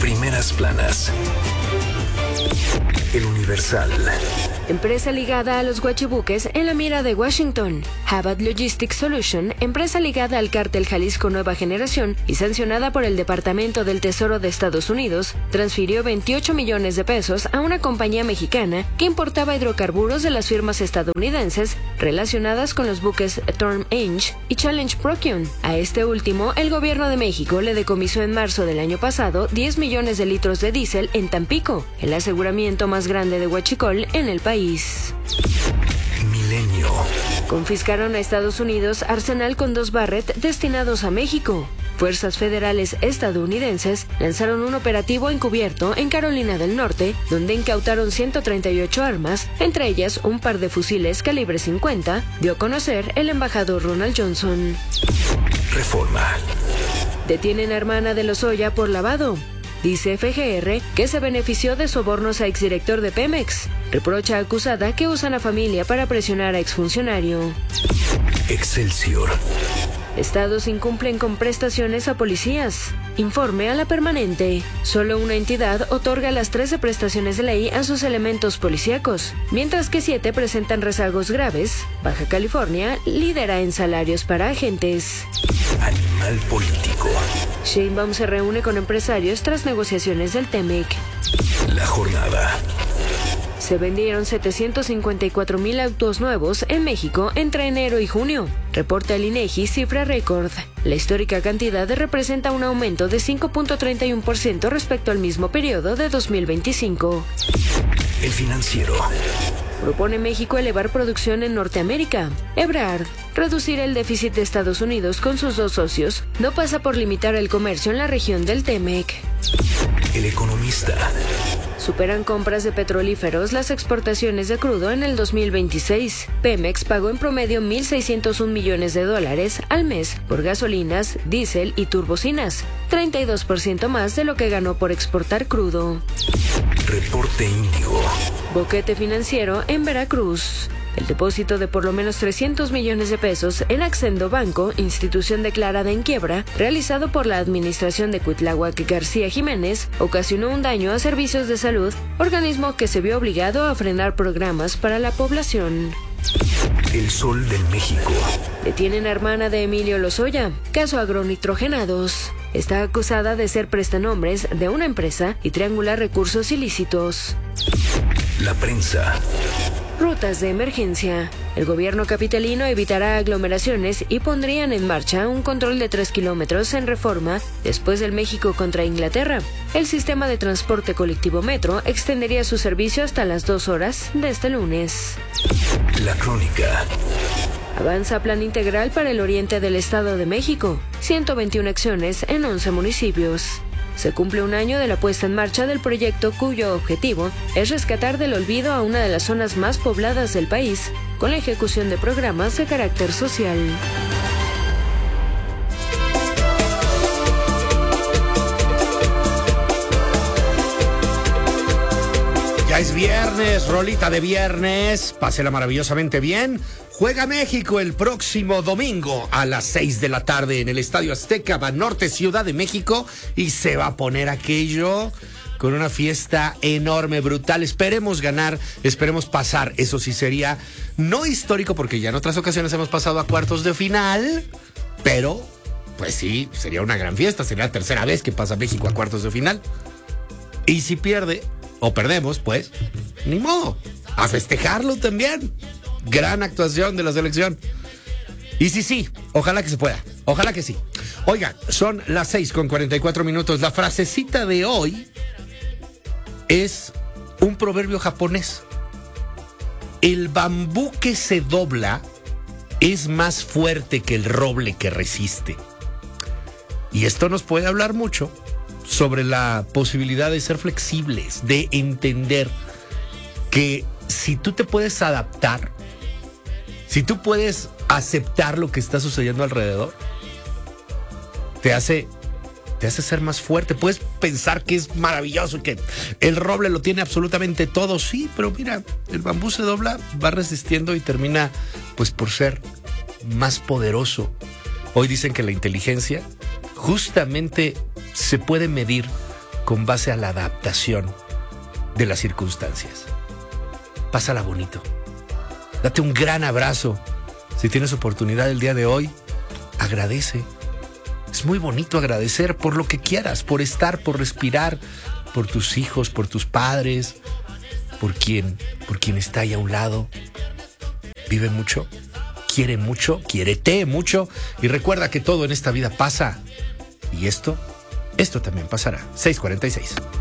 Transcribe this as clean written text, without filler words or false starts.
Primeras planas. El Universal. Empresa ligada a los guachibuques en la mira de Washington. Habat Logistics Solution, empresa ligada al cártel Jalisco Nueva Generación y sancionada por el Departamento del Tesoro de Estados Unidos, transfirió 28 millones de pesos a una compañía mexicana que importaba hidrocarburos de las firmas estadounidenses relacionadas con los buques Storm Age y Challenge Procyon. A este último, el gobierno de México le decomisó en marzo del año pasado 10 millones de litros de diésel en Tampico, el aseguramiento más grande de huachicol en el país. Milenio. Confiscaron a Estados Unidos arsenal con 2 Barrett destinados a México. Fuerzas federales estadounidenses lanzaron un operativo encubierto en Carolina del Norte, donde incautaron 138 armas, entre ellas un par de fusiles calibre 50, dio a conocer el embajador Ronald Johnson. Reforma. Detienen a hermana de Lozoya por lavado. Dice FGR que se benefició de sobornos a exdirector de Pemex. Reprocha a acusada que usan a familia para presionar a exfuncionario. Excelsior. Estados incumplen con prestaciones a policías. Informe a la permanente. Solo una entidad otorga las 13 prestaciones de ley a sus elementos policíacos, mientras que 7 presentan rezagos graves. Baja California lidera en salarios para agentes. Animal político. Sheinbaum se reúne con empresarios tras negociaciones del TEMEC. La jornada. Se vendieron 754,000 autos nuevos en México entre enero y junio. Reporta el INEGI cifra récord. La histórica cantidad representa un aumento de 5.31% respecto al mismo periodo de 2025. El Financiero. Propone México elevar producción en Norteamérica. Ebrard, reducir el déficit de Estados Unidos con sus 2 socios no pasa por limitar el comercio en la región del TEMEC. El Economista. Superan compras de petrolíferos las exportaciones de crudo en el 2026. Pemex pagó en promedio $1,601 millones al mes por gasolinas, diésel y turbocinas, 32% más de lo que ganó por exportar crudo. Reporte Índigo. Boquete financiero en Veracruz. El depósito de por lo menos 300 millones de pesos en Accendo Banco, institución declarada en quiebra, realizado por la administración de Cuitláhuac García Jiménez, ocasionó un daño a servicios de salud, organismo que se vio obligado a frenar programas para la población. El Sol de México. Detienen a hermana de Emilio Lozoya, caso agronitrogenados. Está acusada de ser prestanombres de una empresa y triangular recursos ilícitos. La Prensa. Rutas de emergencia. El gobierno capitalino evitará aglomeraciones y pondrían en marcha un control de 3 kilómetros en Reforma después del México contra Inglaterra. El sistema de transporte colectivo Metro extendería su servicio hasta las 2 horas de este lunes. La Crónica. Avanza plan integral para el oriente del Estado de México. 121 acciones en 11 municipios. Se cumple un año de la puesta en marcha del proyecto cuyo objetivo es rescatar del olvido a una de las zonas más pobladas del país, con la ejecución de programas de carácter social. Ya es viernes, rolita de viernes, pásela maravillosamente bien. Juega México el próximo domingo a las 6 de la tarde en el Estadio Azteca, Banorte, Ciudad de México, y se va a poner aquello con una fiesta enorme, brutal. Esperemos ganar, esperemos pasar. Eso sí sería no histórico porque ya en otras ocasiones hemos pasado a cuartos de final, pero pues sí, sería una gran fiesta. Sería la tercera vez que pasa México a cuartos de final. Y si pierde o perdemos, pues ni modo, a festejarlo también. Gran actuación de la selección. Y sí, ojalá que se pueda. Ojalá que sí. Oigan, son las 6:44. La frasecita de hoy es un proverbio japonés. El bambú que se dobla es más fuerte que el roble que resiste. Y esto nos puede hablar mucho sobre la posibilidad de ser flexibles, de entender que si tú te puedes adaptar, si tú puedes aceptar lo que está sucediendo alrededor, te hace ser más fuerte. Puedes pensar que es maravilloso, que el roble lo tiene absolutamente todo, sí, pero mira, el bambú se dobla, va resistiendo y termina pues por ser más poderoso. Hoy dicen que la inteligencia justamente se puede medir con base a la adaptación de las circunstancias. Pásala bonito. Date un gran abrazo. Si tienes oportunidad el día de hoy, agradece. Es muy bonito agradecer por lo que quieras, por estar, por respirar, por tus hijos, por tus padres, por quien está ahí a un lado. Vive mucho, quiere mucho, quiérete mucho y recuerda que todo en esta vida pasa. Y esto también pasará. 6:46.